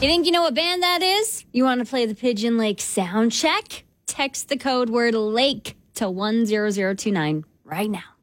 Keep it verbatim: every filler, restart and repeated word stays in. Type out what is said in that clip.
You think you know what band that is? You want to play the Pigeon Lake sound check? Text the code word LAKE to one zero zero two nine right now.